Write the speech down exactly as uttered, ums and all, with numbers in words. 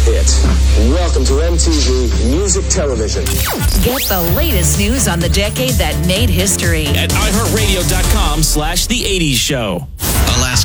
it. Welcome to M T V Music Television. Get the latest news on the decade that made history at i heart radio dot com slash the eighties show. Alaska.